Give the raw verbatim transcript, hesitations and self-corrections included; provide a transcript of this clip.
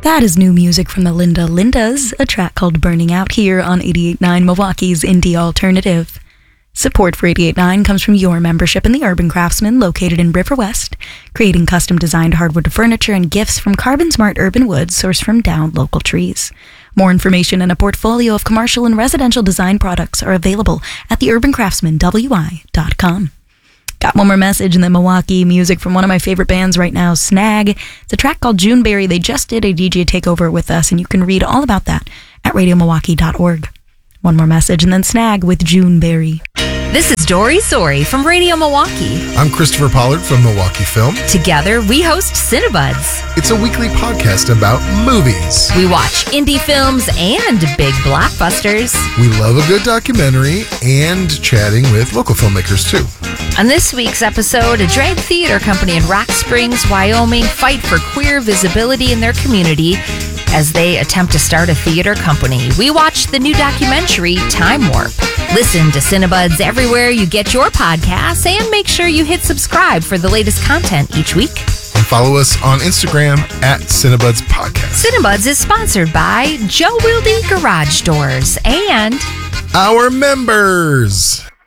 That is new music from the Linda Lindas, a track called Burning Out here on eighty-eight point nine Milwaukee's Indie Alternative. Support for eighty-eight point nine comes from your membership in the Urban Craftsman located in River West, creating custom-designed hardwood furniture and gifts from Carbon Smart Urban Wood sourced from downed local trees. More information and a portfolio of commercial and residential design products are available at the urban craftsman w i dot com. Got one more message in the Milwaukee music from one of my favorite bands right now, Snag. It's a track called Juneberry. They just did a D J takeover with us, and you can read all about that at radio milwaukee dot org. One more message, and then Snag with Juneberry. This is Dory Sori from Radio Milwaukee. I'm Christopher Pollard from Milwaukee Film. Together, we host Cinebuds. It's a weekly podcast about movies. We watch indie films and big blockbusters. We love a good documentary and chatting with local filmmakers, too. On this week's episode, a drag theater company in Rock Springs, Wyoming, fight for queer visibility in their community as they attempt to start a theater company. We watched the new documentary, Time Warp. Listen to Cinebuds everywhere you get your podcasts, and make sure you hit subscribe for the latest content each week. And follow us on Instagram at Cinebuds Podcast. Cinebuds is sponsored by Joe Wilde Garage Doors and our members.